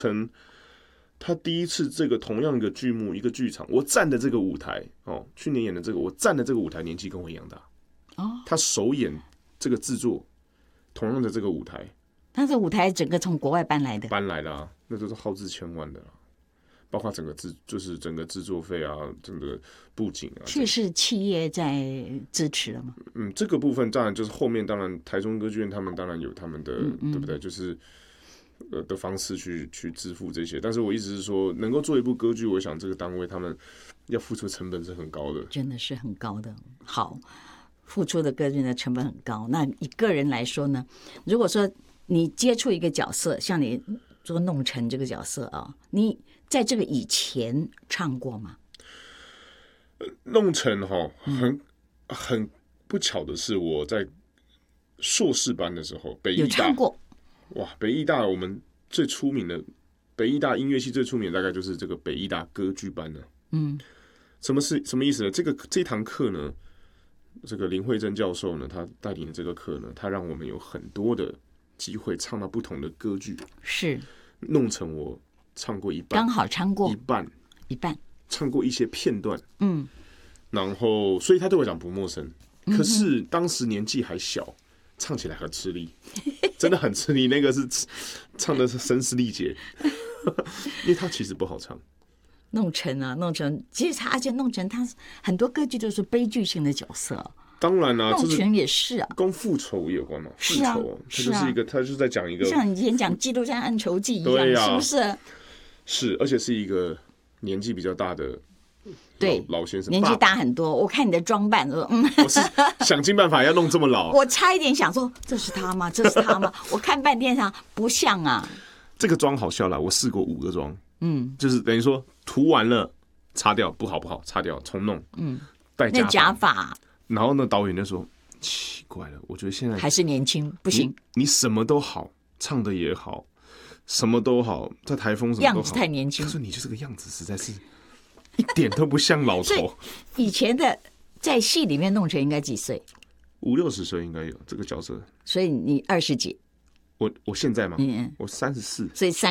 他第一次这个同样一个剧目一个剧场，我站的这个舞台哦，去年演的这个我站的这个舞台年纪跟我一样大哦，他首演这个制作同样的这个舞台， 他这舞台整个从国外搬来的啊，那都是耗资千万的啦，包括整个整个制作费啊，整个布景啊， 这是企业在支持了吗？ 这个部分当然就是后面当然台中歌剧院他们当然有他们的，对不对？就是的方式去支付这些，但是我一直是说，能够做一部歌剧，我想这个单位他们要付出的成本是很高的， 真的是很高的。好，付出的歌剧的成本很高。那以个人来说呢，如果说你接触一个角色，像你做弄臣这个角色啊，你在这个以前唱过吗？ 弄臣很不巧的是，我在硕士班的时候，北艺大有唱过。 哇，北艺大我们最出名的，北艺大音乐系最出名的大概就是这个北艺大歌剧班了。什么意思呢？这堂课呢，这个林慧珍教授呢，他带领的这个课呢，他让我们有很多的机会唱到不同的歌剧。是，弄成我唱过一半， 刚好唱过一半， 唱过一些片段。然后所以他对我讲不陌生，可是当时年纪还小。唱起来很吃力，真的很吃力。那个是唱的是声嘶力竭，因为它其实不好唱。 弄臣啊，弄臣，其实而且弄臣他很多歌剧都是悲剧性的角色。 当然啦， 弄臣也是啊， 跟复仇有关嘛。 是啊， 它就是一个，它就是在讲一个像你以前讲《基督山恩仇记》一样， 对啊， 是不是？ 是，而且是一个年纪比较大的。 对， 老先生年纪大很多。我看你的装扮， 我是想尽办法要弄这么老。 我差一点想说，这是他吗？这是他吗？我看半天上不像啊。 这个妆好笑啦，我试过5个妆，就是等于说涂完了擦掉，不好，擦掉重弄，戴假发。然后呢，导演就说奇怪了，我觉得现在还是年轻，不行。 你什么都好，唱的也好，什么都好，在台风什么都好， 样子太年轻。 他说你就这个样子实在是。一点都不像老头。 以前的在戏里面弄成应该几岁 ？50、60岁应该有这个角色。 所以你20几？ 我现在吗？我34。 所以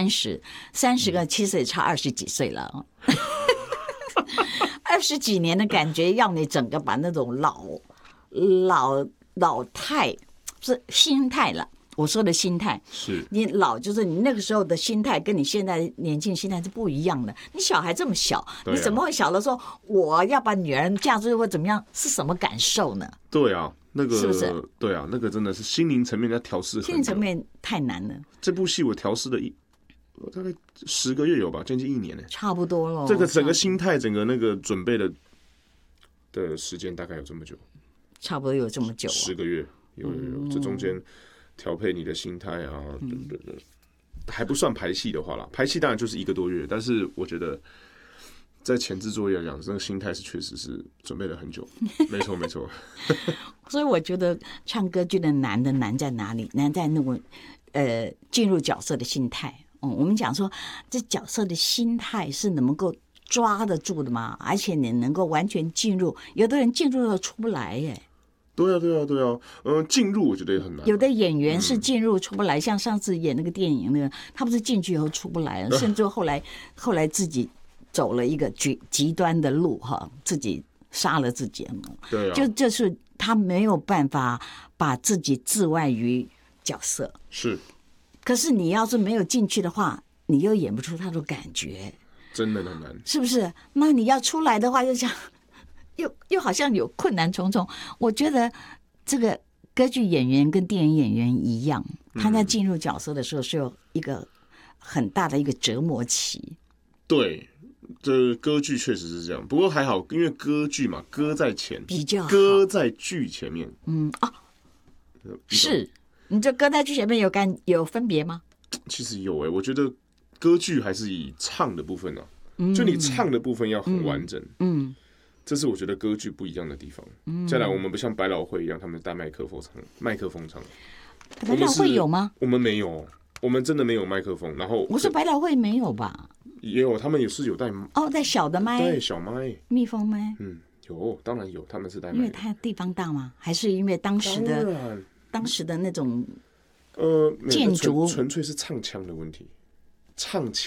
30个其实也差20几岁了。20几年的感觉，要你整个把那种老态，是心态了。我说的心态是你老，就是你那个时候的心态跟你现在年轻心态是不一样的。你小孩这么小，你怎么会晓得说我要把女儿嫁出去或怎么样，是什么感受呢？ 对啊，那个是不是？ 对啊，那个真的是心灵层面要调试， 心灵层面太难了。 这部戏我调试了大概10个月有吧，将近1年呢， 差不多了。 这个整个心态，整个那个准备的时间大概有这么久， 差不多有这么久 ，10个月有，这中间。调配你的心态啊，对，还不算排戏的话啦，排戏当然就是1个多月，但是我觉得在前置作业来讲，这个心态是确实是准备了很久，没错。 所以我觉得唱歌剧的难在哪里？难在那种进入角色的心态。我们讲说这角色的心态是能够抓得住的吗？而且你能够完全进入，有的人进入了出不来耶。 对啊，进入我觉得也很难。 有的演员是进入出不来，像上次演那个电影那个，他不是进去以后出不来了，甚至后来自己走了一个极端的路哈，自己杀了自己。 对啊， 就是他没有办法把自己置外于角色。 是， 可是你要是没有进去的话，你又演不出他的感觉， 真的很难， 是不是？那你要出来的话，就像。又好像有困难重重。我觉得这个歌剧演员跟电影演员一样，他在进入角色的时候是有一个很大的一个折磨期。 对，这歌剧确实是这样，不过还好，因为歌剧嘛，歌在前， 比较好， 歌在剧前面。 是你这歌在剧前面有分别吗？ 其实有我觉得歌剧还是以唱的部分啊，就你唱的部分要很完整。这是我觉得歌剧不一样的地方。再来，我们不像百老汇一样，他们带麦克风唱。 百老汇有吗？ 我们没有，我们真的没有麦克风。然后我说百老汇没有吧？ 也有，他们也是有带带小的麦， 对，小麦， 蜜蜂麦。 有，当然有，他们是带麦。 因为它地方大吗？还是因为当时的那种建筑纯粹是唱腔的问题。唱